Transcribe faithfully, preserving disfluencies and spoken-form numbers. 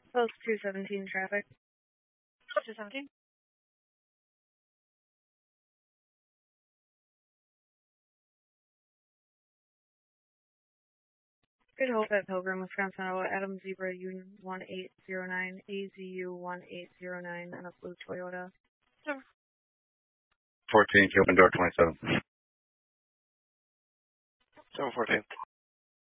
Post two seventeen traffic. two seventeen. Good Hope at Pilgrim, Wisconsin, Adam Zebra U one eight zero nine, A Z U one eight zero nine, and a blue Toyota. fourteen, open door twenty-seven. seven fourteen.